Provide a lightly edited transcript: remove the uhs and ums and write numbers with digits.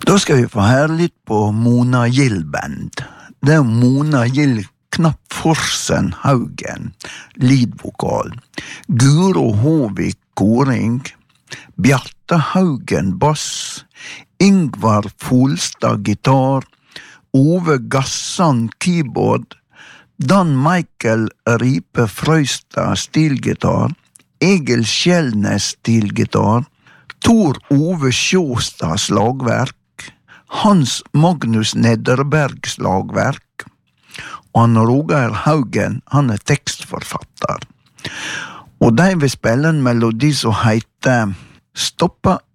Da skal vi få høre litt på Mona Gill Band. Det Mona Gill Knappforsen Haugen, leadvokal. Guro Håvik koring, Bjarte Haugen bass, Ingvar Folstad gitar, Ove Gassan keyboard, Dan Michael Ripe Frøystad stilgitar, Egil Skjelnes stilgitar, Tor Ove Sjåstad slagverk, Hans Magnus Nederberg slagverk, og han Roger Haugen, han tekstforfatter. Og de vil spille en melodi som heter Stoppa